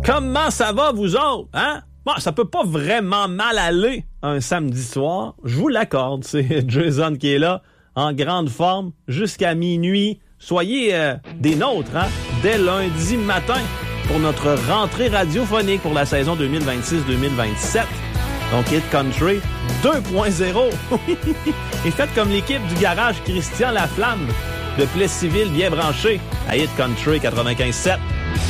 Comment ça va, vous autres, hein? Bon, ça peut pas vraiment mal aller un samedi soir. Je vous l'accorde, c'est Jason qui est là, en grande forme, jusqu'à minuit. Soyez des nôtres, hein? Dès lundi matin, pour notre rentrée radiophonique pour la saison 2026-2027. Donc, Hit Country 2.0. Et faites comme l'équipe du garage Christian Laflamme de Plessisville, bien branché à Hit Country 95.7.